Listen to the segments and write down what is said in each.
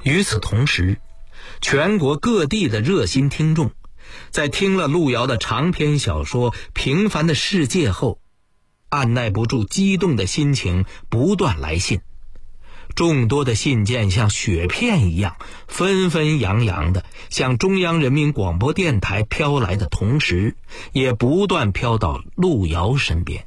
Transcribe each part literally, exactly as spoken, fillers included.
与此同时，全国各地的热心听众在听了路遥的长篇小说《平凡的世界》后，按耐不住激动的心情，不断来信。众多的信件像雪片一样纷纷扬扬的向中央人民广播电台飘来的同时，也不断飘到路遥身边。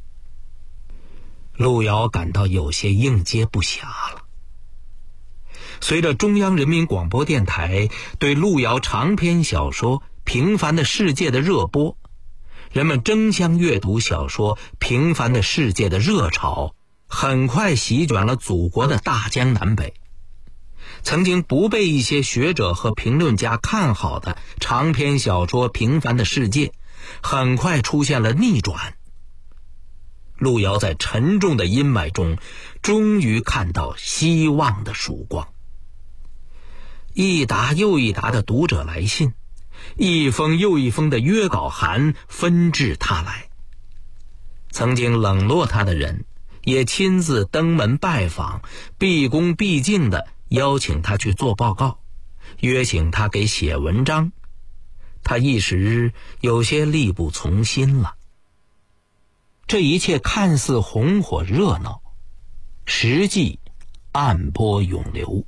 路遥感到有些应接不暇了。随着中央人民广播电台对路遥长篇小说《平凡的世界》的热播，人们争相阅读小说《平凡的世界》的热潮很快席卷了祖国的大江南北。曾经不被一些学者和评论家看好的长篇小说《平凡的世界》很快出现了逆转。路遥在沉重的阴霾中终于看到希望的曙光。一沓又一沓的读者来信，一封又一封的约稿函纷至沓来。曾经冷落他的人也亲自登门拜访，毕恭毕敬地邀请他去做报告，约请他给写文章。他一时有些力不从心了。这一切看似红火热闹，实际暗波涌流。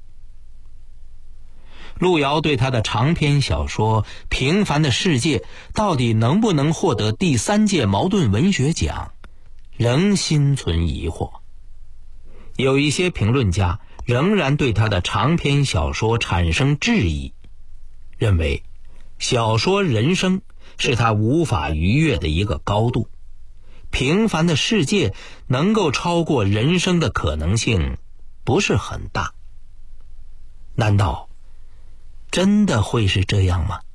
路遥对他的长篇小说《平凡的世界》到底能不能获得第三届茅盾文学奖，仍心存疑惑。有一些评论家仍然对他的长篇小说产生质疑，认为小说人生是他无法逾越的一个高度，平凡的世界能够超过人生的可能性不是很大。难道真的会是这样吗？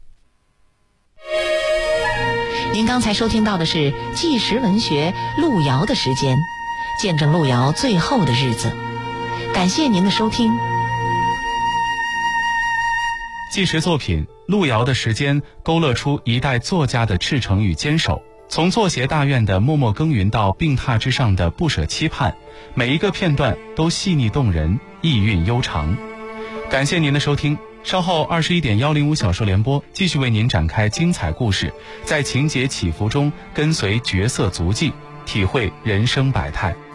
您刚才收听到的是纪实文学路遥的时间，见证路遥最后的日子。感谢您的收听。 纪实作品《路遥的时间》勾勒出一代作家的赤诚与坚守，从作协大院的默默耕耘到病榻之上的不舍期盼，每一个片段都细腻动人，意蕴悠长。感谢您的收听，稍后二十一点幺零五小说联播继续为您展开精彩故事，在情节起伏中跟随角色足迹，体会人生百态。